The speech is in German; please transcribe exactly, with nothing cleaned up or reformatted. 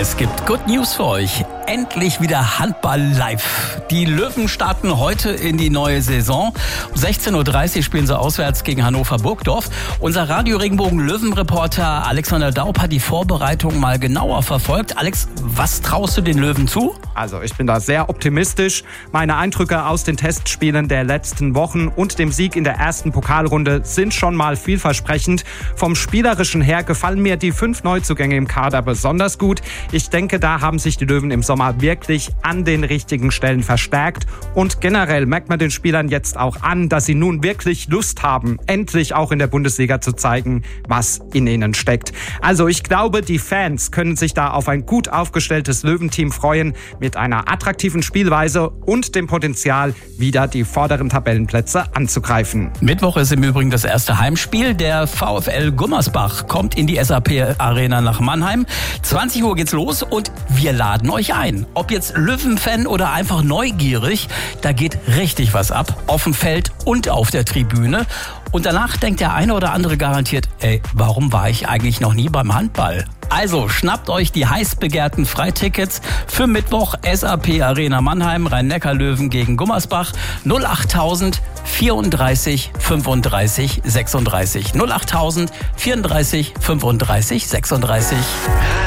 Es gibt Good News für euch. Endlich wieder Handball live. Die Löwen starten heute in die neue Saison. Um sechzehn Uhr dreißig spielen sie auswärts gegen Hannover Burgdorf. Unser Radio Regenbogen Löwen-Reporter Alexander Daub hat die Vorbereitung mal genauer verfolgt. Alex, was traust du den Löwen zu? Also ich bin da sehr optimistisch. Meine Eindrücke aus den Testspielen der letzten Wochen und dem Sieg in der ersten Pokalrunde sind schon mal vielversprechend. Vom Spielerischen her gefallen mir die fünf Neuzugänge im Kader besonders gut. Ich denke, da haben sich die Löwen im Sommer wirklich an den richtigen Stellen verstärkt. Und generell merkt man den Spielern jetzt auch an, dass sie nun wirklich Lust haben, endlich auch in der Bundesliga zu zeigen, was in ihnen steckt. Also ich glaube, die Fans können sich da auf ein gut aufgestelltes Löwenteam freuen, mit einer attraktiven Spielweise und dem Potenzial, wieder die vorderen Tabellenplätze anzugreifen. Mittwoch ist im Übrigen das erste Heimspiel. Der VfL Gummersbach kommt in die S A P-Arena nach Mannheim. zwanzig Uhr geht's los und wir laden euch ein. Ob jetzt Löwen-Fan oder einfach neugierig, da geht richtig was ab. Auf dem Feld und auf der Tribüne. Und danach denkt der eine oder andere garantiert, ey, warum war ich eigentlich noch nie beim Handball? Also schnappt euch die heiß begehrten Freitickets für Mittwoch S A P Arena Mannheim, Rhein-Neckar-Löwen gegen Gummersbach. null achttausend vierunddreißig fünfunddreißig sechsunddreißig. null achttausend vierunddreißig fünfunddreißig sechsunddreißig.